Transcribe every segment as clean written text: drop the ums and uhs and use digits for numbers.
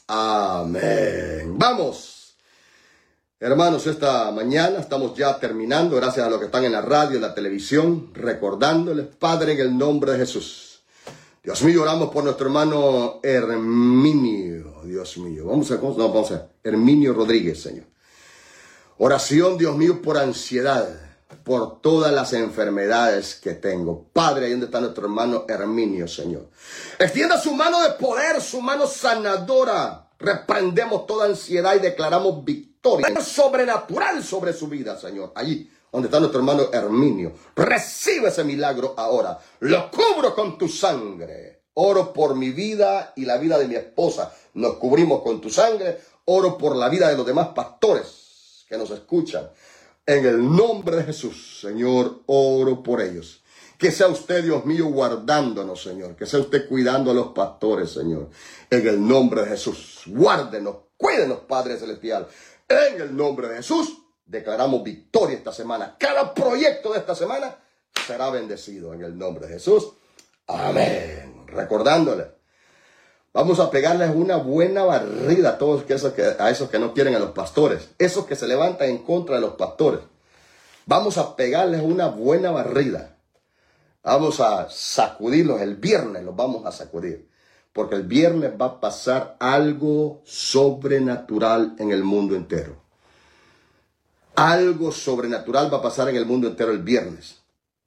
Amén. Vamos, hermanos, esta mañana estamos ya terminando, gracias a los que están en la radio, en la televisión, recordándoles, Padre, en el nombre de Jesús. Dios mío, oramos por nuestro hermano Herminio, Dios mío. Vamos a Herminio Rodríguez, Señor. Oración, Dios mío, por ansiedad, por todas las enfermedades que tengo. Padre, ahí donde está nuestro hermano Herminio, Señor. Extienda su mano de poder, su mano sanadora. Reprendemos toda ansiedad y declaramos victoria sobrenatural sobre su vida, Señor. Allí donde está nuestro hermano Herminio. Recibe ese milagro ahora. Lo cubro con tu sangre. Oro por mi vida y la vida de mi esposa. Nos cubrimos con tu sangre. Oro por la vida de los demás pastores que nos escuchan. En el nombre de Jesús, Señor, oro por ellos. Que sea usted, Dios mío, guardándonos, Señor. Que sea usted cuidando a los pastores, Señor. En el nombre de Jesús, guárdenos, cuídenos, Padre Celestial. En el nombre de Jesús, declaramos victoria esta semana. Cada proyecto de esta semana será bendecido en el nombre de Jesús. Amén. Recordándole, vamos a pegarles una buena barrida a todos a esos que no quieren a los pastores. Esos que se levantan en contra de los pastores. Vamos a pegarles una buena barrida. Vamos a sacudirlos. El viernes los vamos a sacudir. Porque el viernes va a pasar algo sobrenatural en el mundo entero. Algo sobrenatural va a pasar en el mundo entero el viernes.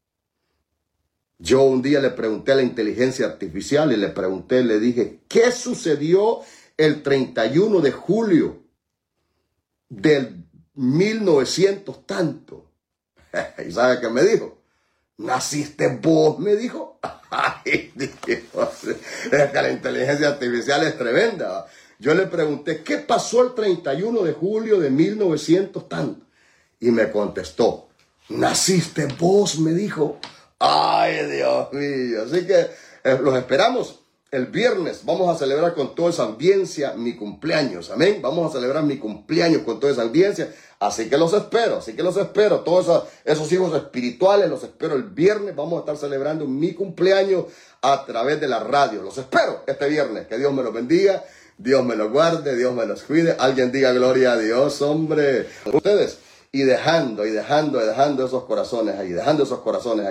Yo un día le pregunté a la inteligencia artificial y le dije, ¿qué sucedió el 31 de julio del 1900 tanto? ¿Y sabe qué me dijo? ¿Naciste vos? Me dijo. Ay, Dios. Es que la inteligencia artificial es tremenda. Yo le pregunté, ¿qué pasó el 31 de julio de 1900 tanto? Y me contestó, ¿naciste vos? Me dijo. Ay, Dios mío. Así que los esperamos el viernes. Vamos a celebrar con toda esa audiencia mi cumpleaños. Amén. Vamos a celebrar mi cumpleaños con toda esa audiencia. Así que los espero. Todos esos hijos espirituales los espero el viernes. Vamos a estar celebrando mi cumpleaños a través de la radio. Los espero este viernes. Que Dios me los bendiga. Dios me los guarde. Dios me los cuide. Alguien diga gloria a Dios, hombre. Ustedes. Y dejando esos corazones ahí, dejando esos corazones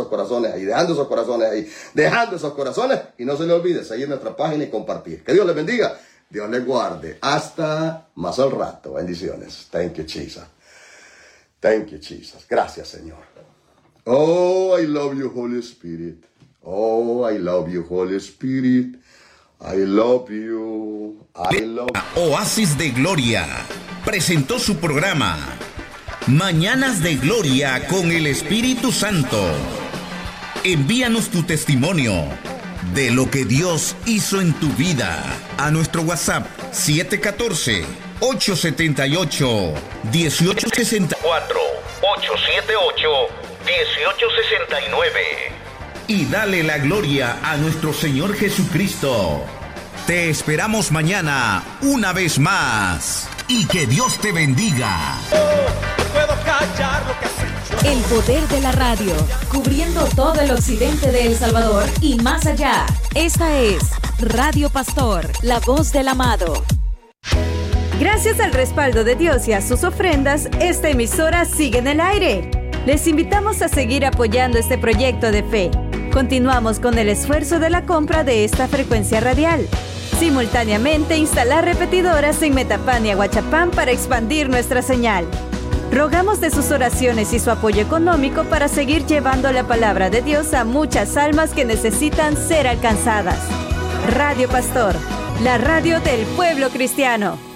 ahí. Y no se le olvide seguir nuestra página y compartir. Que Dios les bendiga, Dios les guarde. Hasta más al rato. Bendiciones. Thank you, Jesus. Thank you, Jesus. Gracias, Señor. Oh, I love you, Holy Spirit. Oh, I love you, Holy Spirit. I love you. I love you. Oasis de Gloria presentó su programa Mañanas de Gloria con el Espíritu Santo. Envíanos tu testimonio de lo que Dios hizo en tu vida a nuestro WhatsApp 714-878-1864 878-1869 y dale la gloria a nuestro Señor Jesucristo. Te esperamos mañana una vez más y que Dios te bendiga. El poder de la radio, cubriendo todo el occidente de El Salvador y más allá. Esta es Radio Pastor, la voz del amado. Gracias al respaldo de Dios y a sus ofrendas, esta emisora sigue en el aire. Les invitamos a seguir apoyando este proyecto de fe. Continuamos con el esfuerzo de la compra de esta frecuencia radial. Simultáneamente, instalar repetidoras en Metapán y Aguachapán para expandir nuestra señal. Rogamos de sus oraciones y su apoyo económico para seguir llevando la palabra de Dios a muchas almas que necesitan ser alcanzadas. Radio Pastor, la radio del pueblo cristiano.